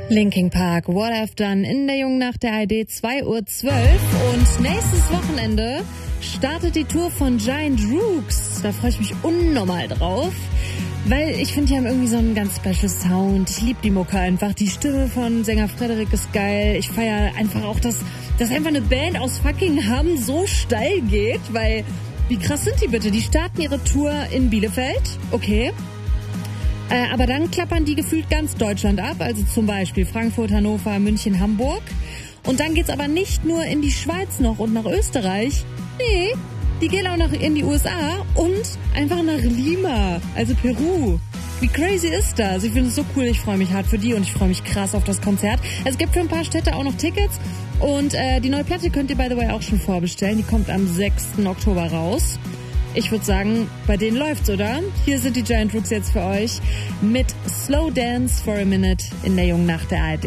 Linkin Park, What I've Done in der Jungen Nacht der ARD, 2:12 Uhr. Und nächstes Wochenende startet die Tour von Giant Rooks. Da freue ich mich unnormal drauf. Weil ich finde, die haben irgendwie so einen ganz special Sound. Ich liebe die Mucke einfach. Die Stimme von Sänger Frederik ist geil. Ich feiere einfach auch, dass einfach eine Band aus fucking Hamm so steil geht. Weil, wie krass sind die bitte? Die starten ihre Tour in Bielefeld. Okay. Aber dann klappern die gefühlt ganz Deutschland ab. Also zum Beispiel Frankfurt, Hannover, München, Hamburg. Und dann geht's aber nicht nur in die Schweiz noch und nach Österreich. Nee. Die gehen auch noch in die USA und einfach nach Lima, also Peru. Wie crazy ist das? Ich finde es so cool, ich freue mich hart für die und ich freue mich krass auf das Konzert. Es gibt für ein paar Städte auch noch Tickets und die neue Platte könnt ihr by the way auch schon vorbestellen. Die kommt am 6. Oktober raus. Ich würde sagen, bei denen läuft's, oder? Hier sind die Giant Rooks jetzt für euch mit Slow Dance for a Minute in der Jungen Nacht der ARD.